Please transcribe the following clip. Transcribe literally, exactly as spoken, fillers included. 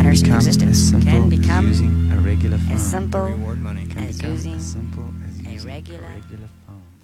matters in become as existence simple can as become using a regular phone. as simple Can as become using as simple as a using regular a regular phone.